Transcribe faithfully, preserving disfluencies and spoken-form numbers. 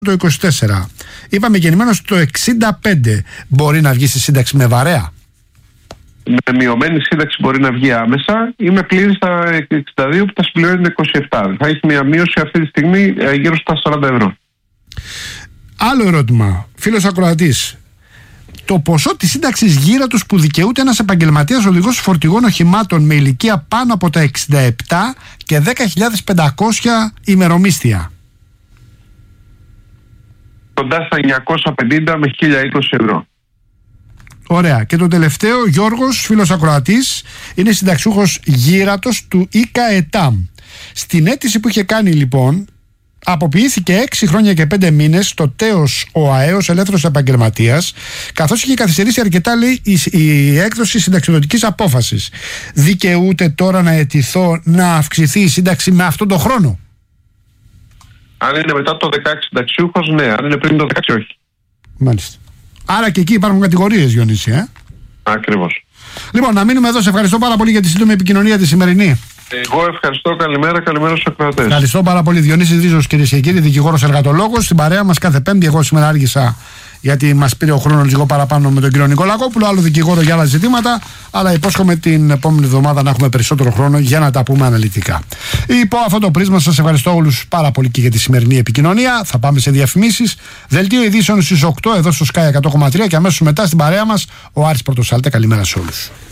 το είκοσι τέσσερα. Είπαμε γεννημένος το εξήντα πέντε. Μπορεί να βγει στη σύνταξη με βαρέα? Με μειωμένη σύνταξη μπορεί να βγει άμεσα ή με πλήρη στα εξήντα δύο που τα συμπληρώνει το είκοσι επτά. Θα έχει μια μείωση αυτή τη στιγμή γύρω στα σαράντα ευρώ. Άλλο ερώτημα. Φίλος ακροατής. Το ποσό της σύνταξης γύρατος που δικαιούται ένας επαγγελματίας οδηγός φορτηγών οχημάτων με ηλικία πάνω από τα εξήντα επτά και δέκα χιλιάδες πεντακόσια ημερομίσθια. Κοντά στα εννιακόσια πενήντα με χίλια είκοσι ευρώ. Ωραία. Και το τελευταίο, Γιώργος, φίλος ακροατής, είναι συνταξιούχος γύρατος του ΙΚΑΕΤΑΜ. Στην αίτηση που είχε κάνει λοιπόν, αποποιήθηκε έξι χρόνια και πέντε μήνες στο τέος ΟΑΕ ως ελεύθερος επαγγελματίας, καθώς είχε καθυστερήσει αρκετά, λέει, η, η έκδοση συνταξιδοτικής απόφασης. Δικαιούται τώρα να αιτηθώ να αυξηθεί η σύνταξη με αυτόν τον χρόνο? Αν είναι μετά το δεκαέξι συνταξιούχος, ναι. Αν είναι πριν το δεκαέξι, όχι. Μάλιστα. Άρα και εκεί υπάρχουν κατηγορίες, Διονύση, ε? Ακριβώς. Λοιπόν, να μείνουμε εδώ. Σε ευχαριστώ πάρα πολύ για τη σύντομη επικοινωνία τη σημερινή. Εγώ ευχαριστώ. Καλημέρα, καλημέρα στους ακροατές. Ευχαριστώ πάρα πολύ. Διονύσης Ρίζος, κυρίες και κύριοι, δικηγόρος εργατολόγος. Στην παρέα μας κάθε Πέμπτη. Εγώ σήμερα άργησα γιατί μας πήρε ο χρόνος λίγο παραπάνω με τον κύριο Νικολακόπουλο. Άλλο δικηγόρο για άλλα ζητήματα. Αλλά υπόσχομαι την επόμενη εβδομάδα να έχουμε περισσότερο χρόνο για να τα πούμε αναλυτικά. Υπό αυτό το πρίσμα, σας ευχαριστώ όλους πάρα πολύ και για τη σημερινή επικοινωνία. Θα πάμε σε διαφημίσεις. Δελτίο ειδήσεων στις οκτώ εδώ στο Sky εκατό κόμμα τρία και αμέσως μετά στην παρέα μας ο Άρης Πρωτοσάλτε. Καλημέρα σε όλους.